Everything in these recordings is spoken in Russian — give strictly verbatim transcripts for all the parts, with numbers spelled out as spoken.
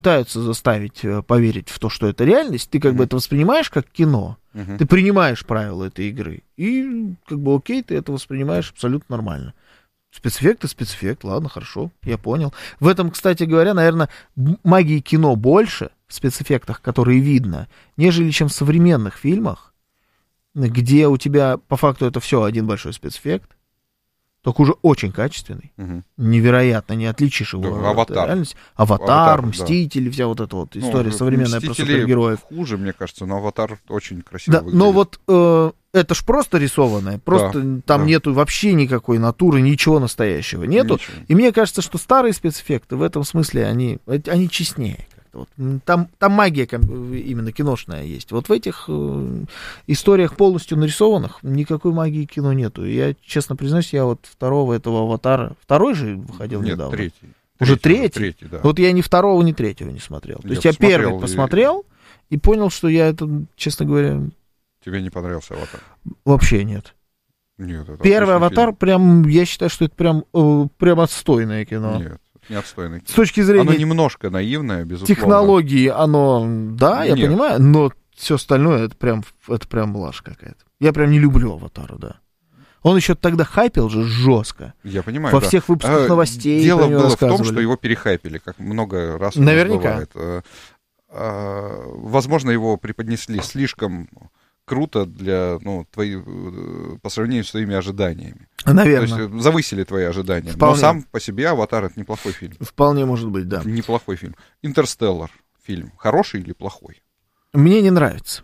пытаются заставить поверить в то, что это реальность, ты как mm-hmm. бы это воспринимаешь как кино, mm-hmm. ты принимаешь правила этой игры, и как бы окей, ты это воспринимаешь абсолютно нормально. Спецэффект и спецэффект, ладно, хорошо, я понял. В этом, кстати говоря, наверное, магии кино больше в спецэффектах, которые видно, нежели чем в современных фильмах, где у тебя по факту это все один большой спецэффект, только уже очень качественный, угу. невероятно, не отличишь его да, от реальности. Аватар, Аватар Мстители, да. вся вот эта вот история ну, современная про супергероев. Хуже, мне кажется, но Аватар очень красиво да, выглядит. Но вот э, это ж просто рисованное, просто да, там да. нету вообще никакой натуры, ничего настоящего нету. Ничего. И мне кажется, что старые спецэффекты в этом смысле, они, они честнее. Вот. Там, там магия именно киношная есть. Вот в этих э, историях полностью нарисованных никакой магии кино нету. Я, честно признаюсь, я вот второго этого «Аватара», второй же выходил Нет, недавно. третий. Уже третий? третий да. Вот я ни второго, ни третьего не смотрел. То я есть я первый посмотрел и... и понял, что я это, честно говоря... Тебе не понравился «Аватар»? Вообще нет. Нет, это первый «Аватар», фильм. Прям, я считаю, что это прям, э, прям отстойное кино. Нет. Не отстойный. С точки зрения... Оно немножко наивное, безусловно. Технологии, оно, да, я Нет. понимаю, но все остальное, это прям, это прям блажь какая-то. Я прям не люблю «Аватара», да. Он еще тогда хайпил же жестко. Я понимаю, Во да. всех выпусках а, новостей. Дело было в том, что его перехайпили, как много раз наверняка. бывает. Возможно, его преподнесли слишком... круто для, ну, твои, по сравнению с твоими ожиданиями. Наверное. То есть завысили твои ожидания. Вполне. Но сам по себе «Аватар» — это неплохой фильм. Вполне может быть, да. Неплохой фильм. «Интерстеллар» фильм хороший или плохой? Мне не нравится.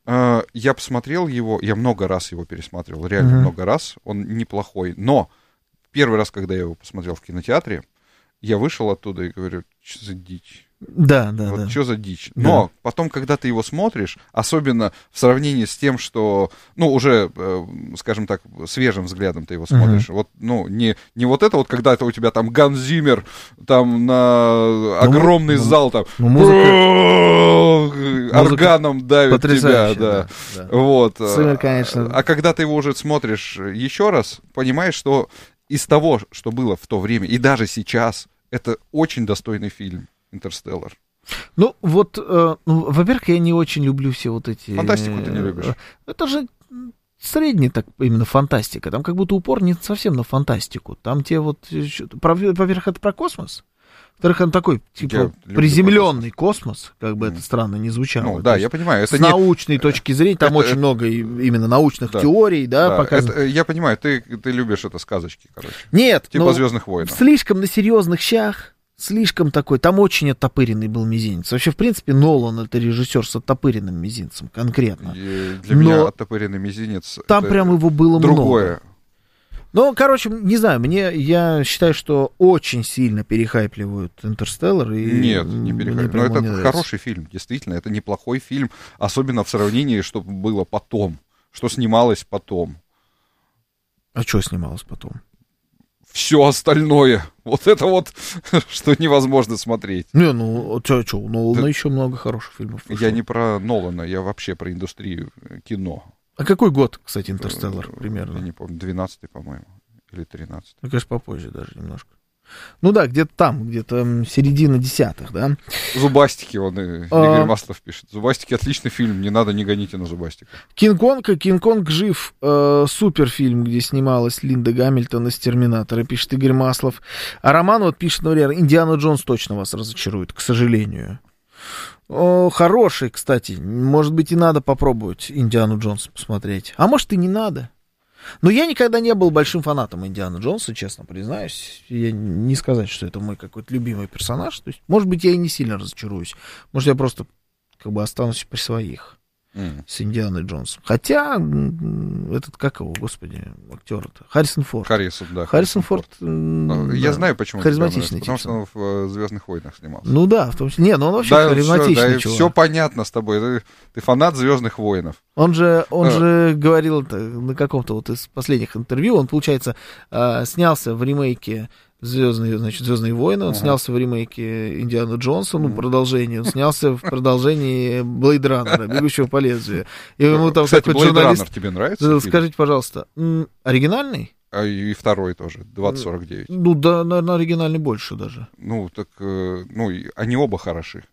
Я посмотрел его, я много раз его пересматривал, реально uh-huh. много раз. Он неплохой. Но первый раз, когда я его посмотрел в кинотеатре, я вышел оттуда и говорю, что за дичь. Да, да, вот да. что за дичь. Но да. потом, когда ты его смотришь, особенно в сравнении с тем, что, ну, уже, э, скажем так, свежим взглядом ты его смотришь, uh-huh. вот, ну, не, не вот это вот, когда это у тебя там Ганс Зиммер, там на огромный ну, зал, там, ну, музыка, органом давит тебя, да. да, да. Вот. Сумер, конечно. А, а когда ты его уже смотришь еще раз, понимаешь, что из того, что было в то время, и даже сейчас, это очень достойный фильм. «Интерстеллар». Ну, вот, э, ну, во-первых, я не очень люблю все вот эти... Фантастику ты не любишь? Это же средняя так именно фантастика. Там как будто упор не совсем на фантастику. Там те вот... Во-первых, это про космос. Во-вторых, он такой, типа, приземленный космос, как бы mm. это странно не звучало. Ну, да, я понимаю. Это с не... научной точки зрения, там это, очень это... много именно научных да. теорий, да, да показано. Это, я понимаю, ты, ты любишь это сказочки, короче. Нет. Типа «Звездных войн». Слишком на серьезных щах. Слишком такой, там очень оттопыренный был мизинец. Вообще, в принципе, Нолан — это режиссер с оттопыренным мизинцем, конкретно. И для Но меня оттопыренный мизинец — там это прям его было другое. много. Ну, короче, не знаю, мне, я считаю, что очень сильно перехайпливают «Интерстеллар». И Нет, не перехайпливают. Но это не хороший фильм, действительно, это неплохой фильм, особенно в сравнении, что было потом, что снималось потом. А что снималось потом? Все остальное. Вот это вот, что невозможно смотреть. Не, ну, что, что, у Нолана да. еще много хороших фильмов вышло. Я не про Нолана, я вообще про индустрию кино. А какой год, кстати, «Интерстеллар» примерно? Я не помню, двенадцатый, по-моему, или тринадцатый. Ну, конечно, попозже даже немножко. Ну да, где-то там, где-то середина десятых, да. «Зубастики», он, Игорь а... Маслов пишет. «Зубастики» — отличный фильм, не надо, не гоните на «Зубастика». «Кинг-Конг», «Кинг-Конг жив», э, суперфильм, где снималась Линда Гамильтон из «Терминатора», пишет Игорь Маслов. А Роман вот пишет, например, «Индиана Джонс» точно вас разочарует, к сожалению. О, хороший, кстати, может быть, и надо попробовать «Индиану Джонс» посмотреть. А может, и не надо. Но я никогда не был большим фанатом Индианы Джонса, честно признаюсь. Я не сказать, что это мой какой-то любимый персонаж. То есть, может быть, я и не сильно разочаруюсь. Может, я просто как бы останусь при своих mm. с Индианой Джонсом. Хотя, этот, как его, господи, актер-то? Харрисон Форд. Харрисон, да. Харрисон Форд. Ну, да, я знаю, почему. Харизматичный тип. Потому что он в «Звездных войнах» снимался. Ну да, в том числе. Не, ну он вообще да, харизматичный все, да, чувак. Все понятно с тобой. Ты, ты фанат «Звездных войнов». Он же, он а. же говорил на каком-то вот из последних интервью, он, получается, снялся в ремейке Звездные, значит, «Звездные войны», он uh-huh. снялся в ремейке «Индиана Джонса», ну, продолжение, он снялся в продолжении «Блейд Раннера», «Бегущего по лезвию». И ему там Кстати, какой-то «Блейд журналист... Раннер» тебе нравится? Скажите, пожалуйста, м- оригинальный? А и второй тоже, двадцать сорок девять. Ну, да, наверное, оригинальный больше даже. Ну, так, э, ну, и они оба хороши.